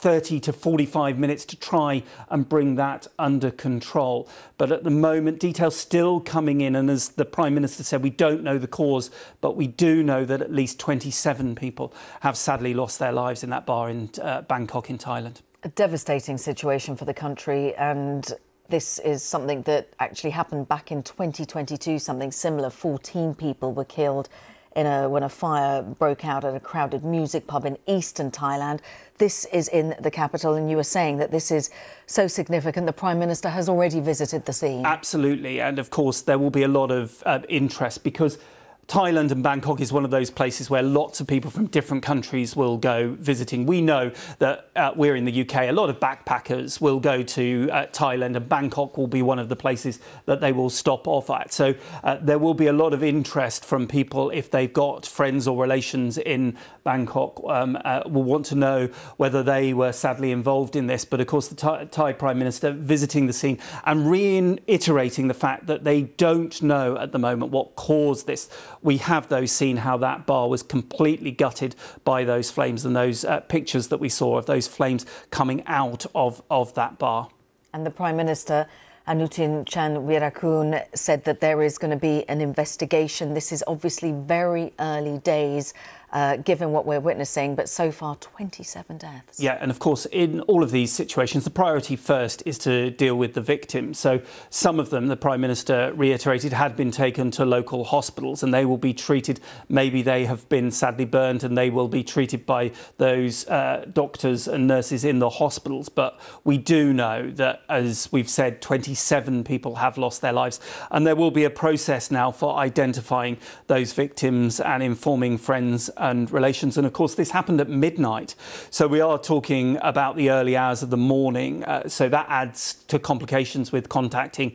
30 to 45 minutes to try and bring that under control. But at the moment, details still coming in, and as the Prime Minister said, we don't know the cause, but we do know that at least 27 people have sadly lost their lives in that bar in Bangkok in Thailand. A devastating situation for the country, and this is something that actually happened back in 2022, something similar. 14 people were killed when a fire broke out at a crowded music pub in eastern Thailand. This is in the capital, and you were saying that this is so significant. The Prime Minister has already visited the scene. Absolutely, and of course there will be a lot of interest, because Thailand and Bangkok is one of those places where lots of people from different countries will go visiting. We know that we're in the UK. A lot of backpackers will go to Thailand, and Bangkok will be one of the places that they will stop off at. So there will be a lot of interest from people if they've got friends or relations in Bangkok, will want to know whether they were sadly involved in this. But of course, the Thai Prime Minister visiting the scene and reiterating the fact that they don't know at the moment what caused this. We have, though, seen how that bar was completely gutted by those flames, and those pictures that we saw of those flames coming out of that bar. And the Prime Minister, Anutin Chanvirakul, said that there is going to be an investigation. This is obviously very early days, given what we're witnessing, but so far 27 deaths. Yeah, and of course, in all of these situations, the priority first is to deal with the victims. So some of them, the Prime Minister reiterated, had been taken to local hospitals, and they will be treated. Maybe they have been sadly burned, and they will be treated by those doctors and nurses in the hospitals. But we do know that, as we've said, 27 people have lost their lives, and there will be a process now for identifying those victims and informing friends and relations. And of course, this happened at midnight, so we are talking about the early hours of the morning, so that adds to complications with contacting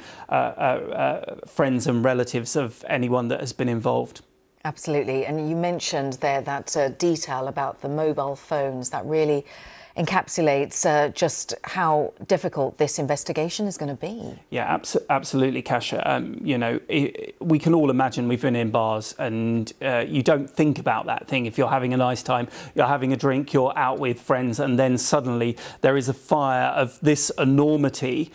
friends and relatives of anyone that has been involved. Absolutely. And you mentioned there that detail about the mobile phones that really encapsulates just how difficult this investigation is going to be. Yeah, absolutely, Kasia. You know, we can all imagine, we've been in bars, and you don't think about that thing. If you're having a nice time, you're having a drink, you're out with friends, and then suddenly there is a fire of this enormity.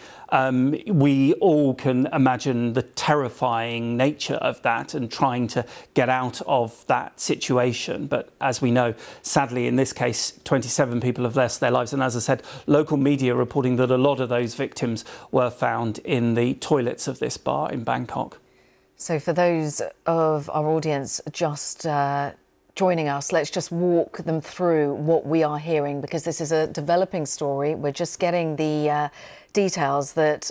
We all can imagine the terrifying nature of that and trying to get out of that situation. But as we know, sadly, in this case, 27 people have lost their lives. And as I said, local media reporting that a lot of those victims were found in the toilets of this bar in Bangkok. So for those of our audience just joining us, let's just walk them through what we are hearing, because this is a developing story. We're just getting the details that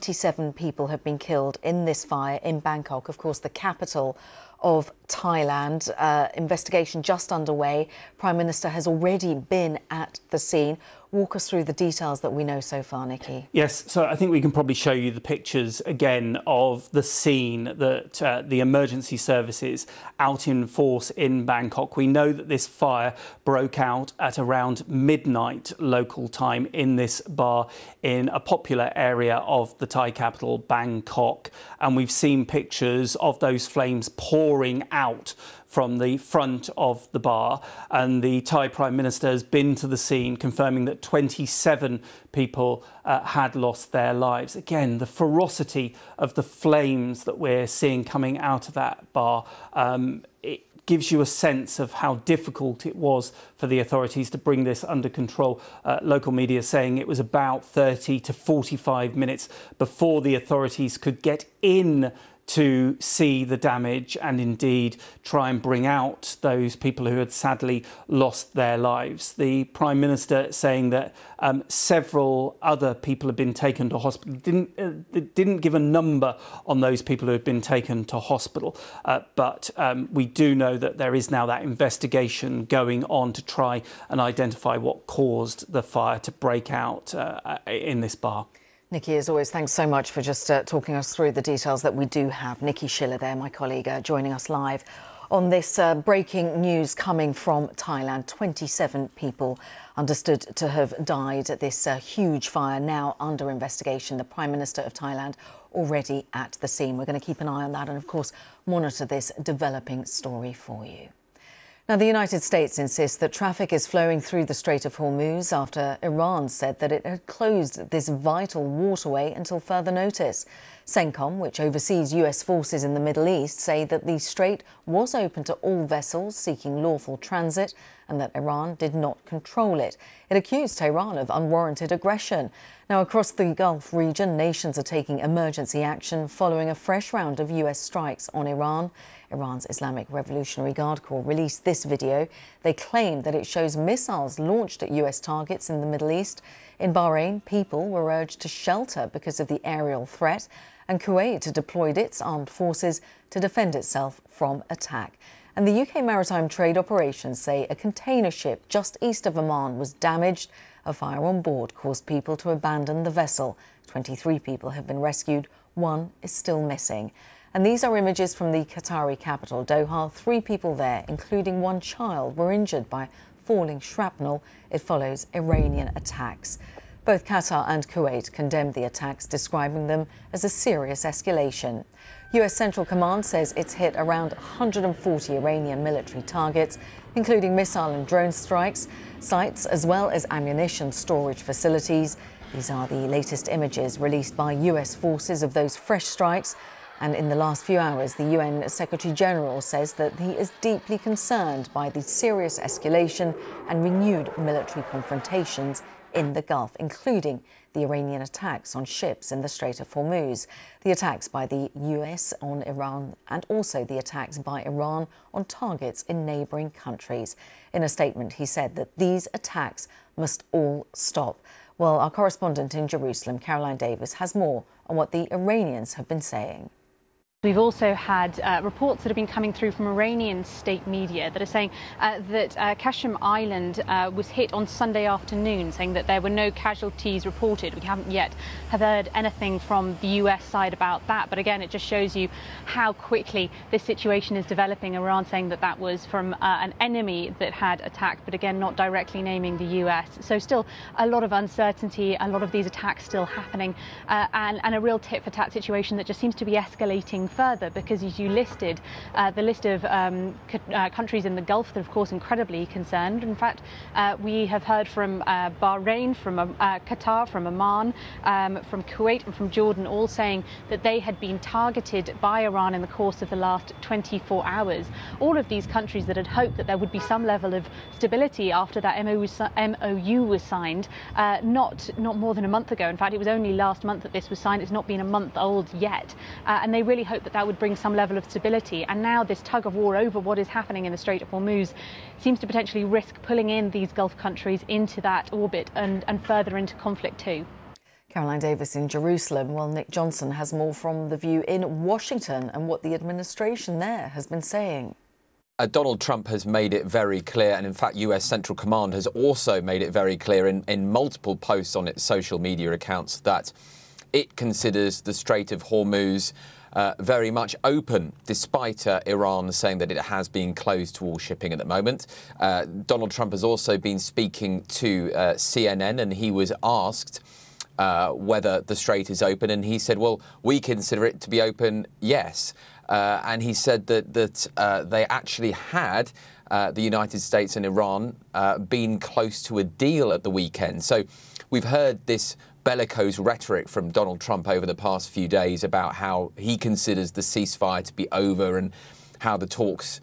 27 people have been killed in this fire in Bangkok, of course, the capital of Thailand. Investigation just underway. Prime Minister has already been at the scene. Walk us through the details that we know so far, Nikki. Yes, so I think we can probably show you the pictures again of the scene that the emergency services out in force in Bangkok. We know that this fire broke out at around midnight local time in this bar in a popular area of the Thai capital, Bangkok. And we've seen pictures of those flames pouring out from the front of the bar, and the Thai Prime Minister has been to the scene, confirming that 27 people had lost their lives. Again, the ferocity of the flames that we're seeing coming out of that bar, it gives you a sense of how difficult it was for the authorities to bring this under control. Local media saying it was about 30 to 45 minutes before the authorities could get in to see the damage and indeed try and bring out those people who had sadly lost their lives. The Prime Minister saying that several other people had been taken to hospital. Didn't give a number on those people who had been taken to hospital, but we do know that there is now that investigation going on to try and identify what caused the fire to break out in this bar. Nikki, as always, thanks so much for just talking us through the details that we do have. Nikki Schiller there, my colleague, joining us live on this breaking news coming from Thailand. 27 people understood to have died at this huge fire, now under investigation. The Prime Minister of Thailand already at the scene. We're going to keep an eye on that and, of course, monitor this developing story for you. Now, the United States insists that traffic is flowing through the Strait of Hormuz after Iran said that it had closed this vital waterway until further notice. CENTCOM, which oversees US forces in the Middle East, say that the strait was open to all vessels seeking lawful transit and that Iran did not control it. It accused Tehran of unwarranted aggression. Now, across the Gulf region, nations are taking emergency action following a fresh round of US strikes on Iran. Iran's Islamic Revolutionary Guard Corps released this video. They claim that it shows missiles launched at US targets in the Middle East. In Bahrain, people were urged to shelter because of the aerial threat, and Kuwait deployed its armed forces to defend itself from attack. And the UK Maritime Trade Operations say a container ship just east of Oman was damaged. A fire on board caused people to abandon the vessel. 23 people have been rescued. One is still missing. And these are images from the Qatari capital, Doha. 3 people there, including 1 child, were injured by falling shrapnel. It follows Iranian attacks. Both Qatar and Kuwait condemned the attacks, describing them as a serious escalation. US Central Command says it's hit around 140 Iranian military targets, including missile and drone strikes, sites, as well as ammunition storage facilities. These are the latest images released by US forces of those fresh strikes. And in the last few hours, the UN Secretary-General says that he is deeply concerned by the serious escalation and renewed military confrontations in the Gulf, including the Iranian attacks on ships in the Strait of Hormuz, the attacks by the US on Iran, and also the attacks by Iran on targets in neighbouring countries. In a statement, he said that these attacks must all stop. Well, our correspondent in Jerusalem, Caroline Davis, has more on what the Iranians have been saying. We've also had reports that have been coming through from Iranian state media that are saying that Qashm Island was hit on Sunday afternoon, saying that there were no casualties reported. We haven't yet have heard anything from the US side about that. But again, it just shows you how quickly this situation is developing. Iran saying that that was from an enemy that had attacked, but again, not directly naming the US. So still a lot of uncertainty, a lot of these attacks still happening, and a real tit-for-tat situation that just seems to be escalating further, because as you listed, the list of countries in the Gulf that of course incredibly concerned. In fact, we have heard from Bahrain, from Qatar, from Oman, from Kuwait and from Jordan, all saying that they had been targeted by Iran in the course of the last 24 hours. All of these countries that had hoped that there would be some level of stability after that MOU was signed, not more than a month ago. In fact, it was only last month that this was signed. It's not been a month old yet, and they really hope that would bring some level of stability. And now this tug of war over what is happening in the Strait of Hormuz seems to potentially risk pulling in these Gulf countries into that orbit and further into conflict too. Caroline Davis in Jerusalem. Well, Nick Johnson has more from The View in Washington and what the administration there has been saying. Donald Trump has made it very clear, and in fact US Central Command has also made it very clear in multiple posts on its social media accounts that it considers the Strait of Hormuz very much open, despite Iran saying that it has been closed to all shipping at the moment. Donald Trump has also been speaking to CNN, and he was asked whether the strait is open, and he said, well, we consider it to be open, yes. And he said that they actually had, the United States and Iran, been close to a deal at the weekend. So we've heard this bellicose rhetoric from Donald Trump over the past few days about how he considers the ceasefire to be over and how the talks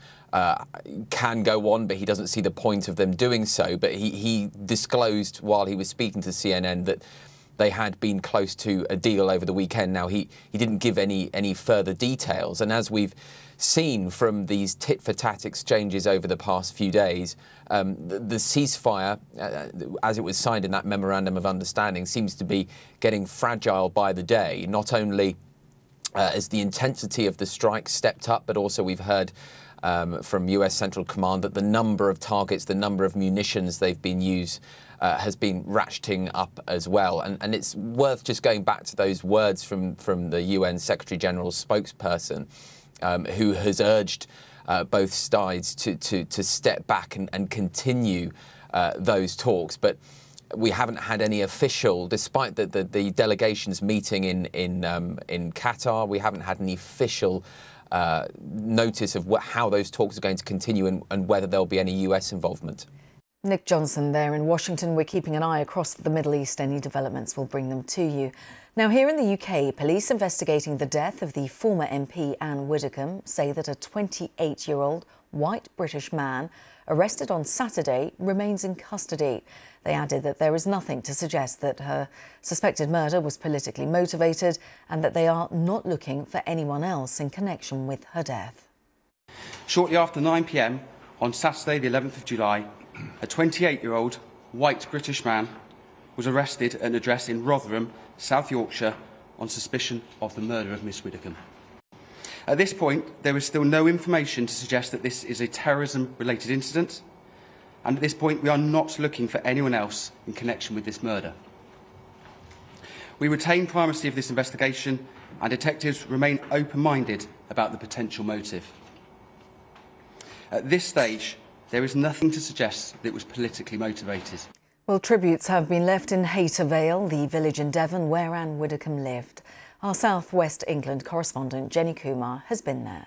can go on, but he doesn't see the point of them doing so. But he disclosed while he was speaking to CNN that they had been close to a deal over the weekend. Now, he didn't give any further details. And as we've seen from these tit-for-tat exchanges over the past few days, the ceasefire, as it was signed in that memorandum of understanding, seems to be getting fragile by the day. Not only as the intensity of the strikes stepped up, but also we've heard from US Central Command that the number of targets, the number of munitions they've been used has been ratcheting up as well. And it's worth just going back to those words from the UN Secretary General's spokesperson, who has urged both sides to step back and continue those talks. But we haven't had any official, despite the delegations meeting in Qatar, we haven't had any official notice of how those talks are going to continue and whether there'll be any US involvement. Nick Johnson there in Washington. We're keeping an eye across the Middle East. Any developments, we'll bring them to you. Now, here in the UK, police investigating the death of the former MP Anne Widdecombe say that a 28-year-old white British man arrested on Saturday remains in custody. They added that there is nothing to suggest that her suspected murder was politically motivated and that they are not looking for anyone else in connection with her death. Shortly after 9 p.m. on Saturday, the 11th of July, a 28-year-old white British man was arrested at an address in Rotherham, South Yorkshire, on suspicion of the murder of Miss Widdecombe. At this point, there is still no information to suggest that this is a terrorism-related incident, and at this point, we are not looking for anyone else in connection with this murder. We retain primacy of this investigation, and detectives remain open-minded about the potential motive. At this stage, there is nothing to suggest that it was politically motivated. Well, tributes have been left in Hayter Vale, the village in Devon where Anne Widdecombe lived. Our South West England correspondent Jenny Kumar has been there.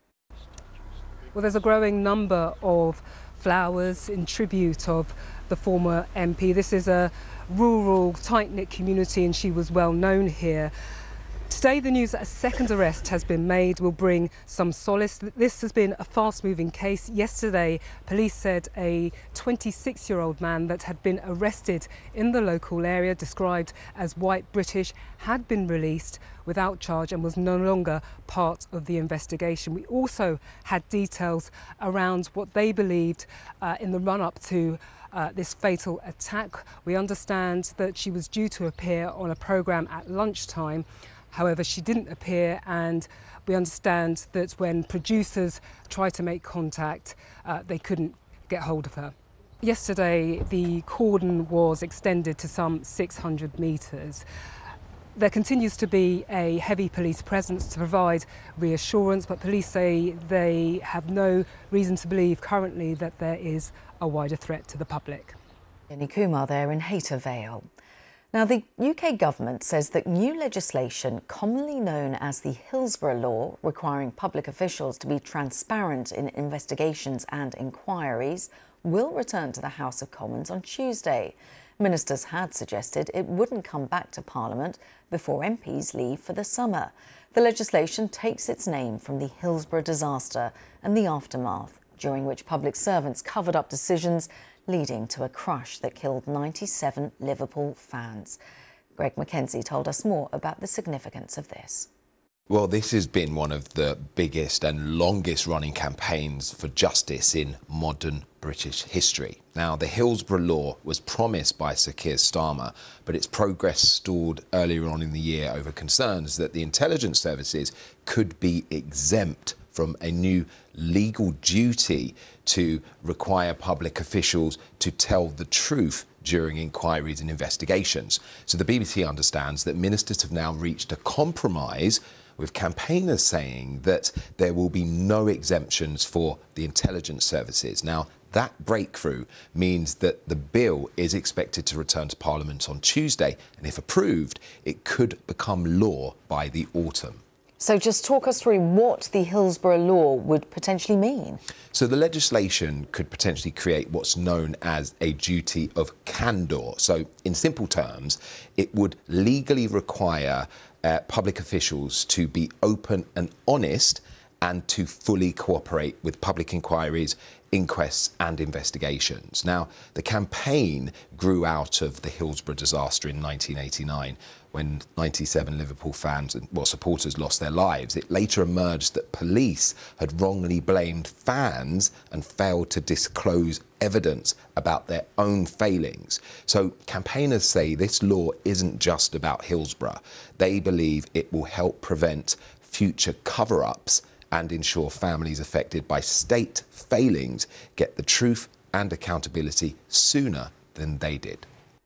Well, there's a growing number of flowers in tribute of the former MP. This is a rural, tight-knit community and she was well known here. Today, the news that a second arrest has been made will bring some solace. This has been a fast-moving case. Yesterday, police said a 26-year-old man that had been arrested in the local area, described as white British, had been released without charge and was no longer part of the investigation. We also had details around what they believed in the run-up to this fatal attack. We understand that she was due to appear on a programme at lunchtime. However, she didn't appear, and we understand that when producers tried to make contact, they couldn't get hold of her. Yesterday, the cordon was extended to some 600 metres. There continues to be a heavy police presence to provide reassurance, but police say they have no reason to believe currently that there is a wider threat to the public. Jenny Kumar there in Hayter Vale. Now, the UK government says that new legislation, commonly known as the Hillsborough Law, requiring public officials to be transparent in investigations and inquiries, will return to the House of Commons on Tuesday. Ministers had suggested it wouldn't come back to Parliament before MPs leave for the summer. The legislation takes its name from the Hillsborough disaster and the aftermath, during which public servants covered up decisions leading to a crush that killed 97 Liverpool fans. Greg Mackenzie told us more about the significance of this. Well, this has been one of the biggest and longest running campaigns for justice in modern British history. Now, the Hillsborough Law was promised by Sir Keir Starmer, but its progress stalled earlier on in the year over concerns that the intelligence services could be exempt from a new legal duty to require public officials to tell the truth during inquiries and investigations. So the BBC understands that ministers have now reached a compromise, with campaigners saying that there will be no exemptions for the intelligence services. Now, that breakthrough means that the bill is expected to return to Parliament on Tuesday, and if approved, it could become law by the autumn. So just talk us through what the Hillsborough Law would potentially mean. So the legislation could potentially create what's known as a duty of candour. So in simple terms, it would legally require public officials to be open and honest and to fully cooperate with public inquiries, inquests and investigations. Now, the campaign grew out of the Hillsborough disaster in 1989 when 97 Liverpool fans and supporters lost their lives. It later emerged that police had wrongly blamed fans and failed to disclose evidence about their own failings. So campaigners say this law isn't just about Hillsborough. They believe it will help prevent future cover-ups and ensure families affected by state failings get the truth and accountability sooner than they did.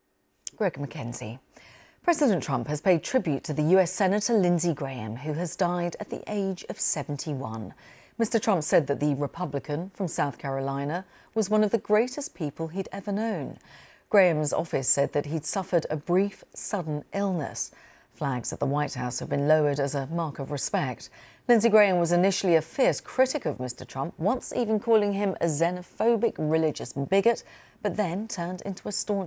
Greg Mackenzie. President Trump has paid tribute to the US Senator Lindsey Graham, who has died at the age of 71. Mr. Trump said that the Republican from South Carolina was one of the greatest people he'd ever known. Graham's office said that he'd suffered a brief, sudden illness. Flags at the White House have been lowered as a mark of respect. Lindsey Graham was initially a fierce critic of Mr. Trump, once even calling him a xenophobic religious bigot, but then turned into a staunch